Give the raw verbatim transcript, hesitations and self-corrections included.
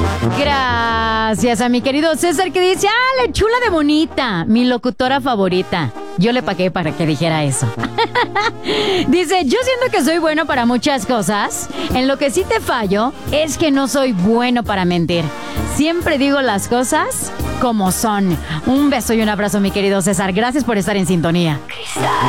Gracias a mi querido César que dice, ah, la chula de bonita, mi locutora favorita. Yo le pagué para que dijera eso. Dice, yo siento que soy bueno para muchas cosas. En lo que sí te fallo es que no soy bueno para mentir. Siempre digo las cosas como son. Un beso y un abrazo, mi querido César. Gracias por estar en sintonía.